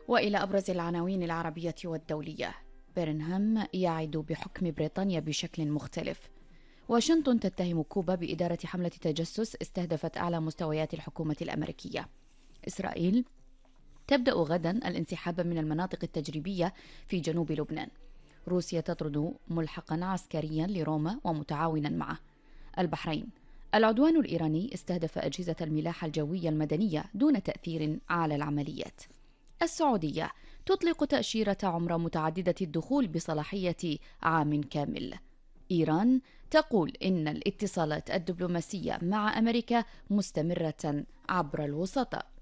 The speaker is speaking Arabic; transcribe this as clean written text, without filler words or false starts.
وإلى أبرز العناوين العربية والدولية. بيرنهام يعد بحكم بريطانيا بشكل مختلف. واشنطن تتهم كوبا بإدارة حملة تجسس استهدفت أعلى مستويات الحكومة الأمريكية. إسرائيل تبدأ غدا الانسحاب من المناطق التجريبية في جنوب لبنان. روسيا تطرد ملحقا عسكريا لروما ومتعاونا معه. البحرين: العدوان الإيراني استهدف أجهزة الملاحة الجوية المدنية دون تأثير على العمليات. السعودية تطلق تأشيرة عمرة متعددة الدخول بصلاحية عام كامل. إيران تقول إن الاتصالات الدبلوماسية مع أمريكا مستمرة عبر الوسطاء.